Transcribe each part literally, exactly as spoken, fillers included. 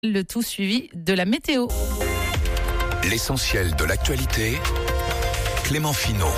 Le tout suivi de la météo. L'essentiel de l'actualité, Clément Finot.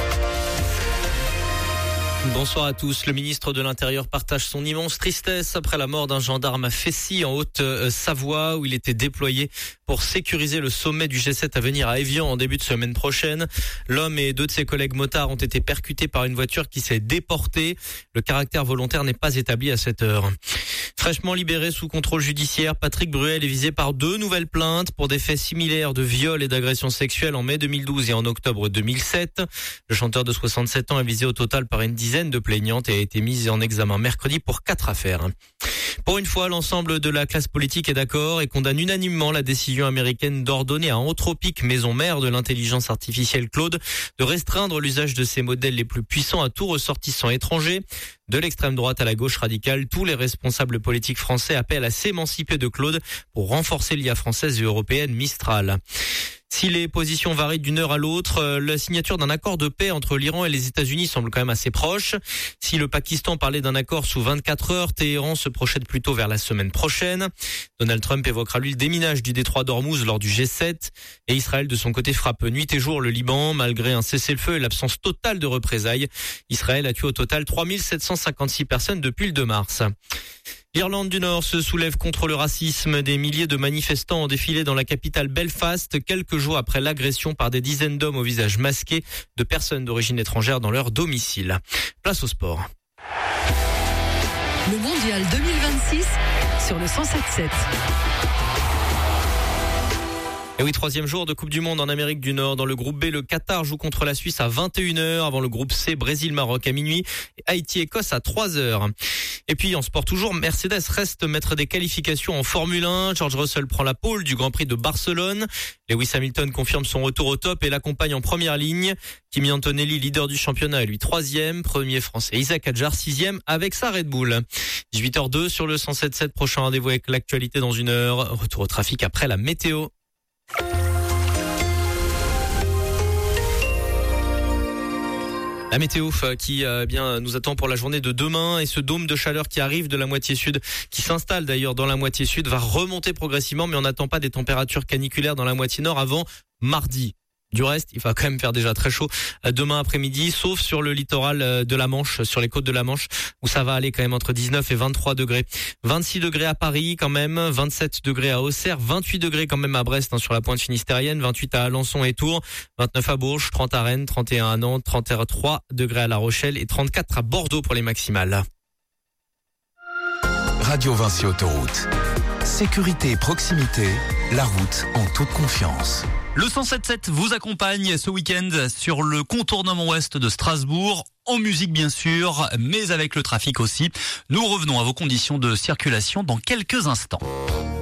Bonsoir à tous. Le ministre de l'Intérieur partage son immense tristesse après la mort d'un gendarme à Fessy en Haute-Savoie où il était déployé pour sécuriser le sommet du G sept à venir à Évian en début de semaine prochaine. L'homme et deux de ses collègues motards ont été percutés par une voiture qui s'est déportée. Le caractère volontaire n'est pas établi à cette heure. Fraîchement libéré sous contrôle judiciaire, Patrick Bruel est visé par deux nouvelles plaintes pour des faits similaires de viol et d'agression sexuelle en mai deux mille douze et en octobre deux mille sept. Le chanteur de soixante-sept ans est visé au total par une dizaine de plaignantes et a été mis en examen mercredi pour quatre affaires. Pour une fois, l'ensemble de la classe politique est d'accord et condamne unanimement la décision américaine d'ordonner à Anthropic, maison mère de l'intelligence artificielle Claude, de restreindre l'usage de ses modèles les plus puissants à tout ressortissant étranger. De l'extrême droite à la gauche radicale, tous les responsables politiques français appellent à s'émanciper de Claude pour renforcer l'I A française et européenne Mistral. Si les positions varient d'une heure à l'autre, la signature d'un accord de paix entre l'Iran et les États-Unis semble quand même assez proche. Si le Pakistan parlait d'un accord sous vingt-quatre heures, Téhéran se projette plutôt vers la semaine prochaine. Donald Trump évoquera lui le déminage du détroit d'Ormuz lors du G sept. Et Israël, de son côté, frappe nuit et jour le Liban, malgré un cessez-le-feu et l'absence totale de représailles. Israël a tué au total trois mille sept cent cinquante-six personnes depuis le deux mars. L'Irlande du Nord se soulève contre le racisme. Des milliers de manifestants ont défilé dans la capitale Belfast quelques jours après l'agression par des dizaines d'hommes au visage masqué de personnes d'origine étrangère dans leur domicile. Place au sport. Le mondial deux mille vingt-six sur le cent sept sept. Et oui, troisième jour de Coupe du Monde en Amérique du Nord. Dans le groupe B, le Qatar joue contre la Suisse à vingt et une heures. Avant le groupe C, Brésil-Maroc à minuit. Et Haïti-Écosse à trois heures. Et puis en sport toujours, Mercedes reste maître des qualifications en Formule un. George Russell prend la pole du Grand Prix de Barcelone. Lewis Hamilton confirme son retour au top et l'accompagne en première ligne. Kimi Antonelli, leader du championnat, est lui troisième. Premier français, Isaac Hadjar, sixième avec sa Red Bull. dix-huit heures deux sur le cent sept sept. Prochain rendez-vous avec l'actualité dans une heure. Retour au trafic après la météo. La météo qui euh, bien nous attend pour la journée de demain et ce dôme de chaleur qui arrive de la moitié sud, qui s'installe d'ailleurs dans la moitié sud, va remonter progressivement, mais on n'attend pas des températures caniculaires dans la moitié nord avant mardi. Du reste, il va quand même faire déjà très chaud demain après-midi, sauf sur le littoral de la Manche, sur les côtes de la Manche, où ça va aller quand même entre dix-neuf et vingt-trois degrés. vingt-six degrés à Paris quand même, vingt-sept degrés à Auxerre, vingt-huit degrés quand même à Brest, hein, sur la pointe finistérienne, vingt-huit à Alençon et Tours, vingt-neuf à Bourges, trente à Rennes, trente et un à Nantes, trente et trois degrés à La Rochelle et trente-quatre à Bordeaux pour les maximales. Radio Vinci Autoroute. Sécurité et proximité, la route en toute confiance. Le cent sept sept vous accompagne ce week-end sur le contournement ouest de Strasbourg, en musique bien sûr, mais avec le trafic aussi. Nous revenons à vos conditions de circulation dans quelques instants.